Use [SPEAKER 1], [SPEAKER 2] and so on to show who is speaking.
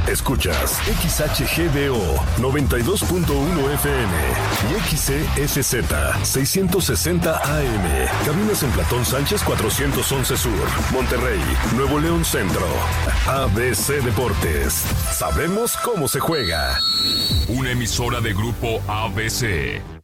[SPEAKER 1] Escuchas XHGDO 92.1 FM y XEFZ 660 AM. Cabinas en Platón Sánchez 411 Sur, Monterrey, Nuevo León Centro. ABC Deportes. Sabemos cómo se juega.
[SPEAKER 2] Una emisora de Grupo ABC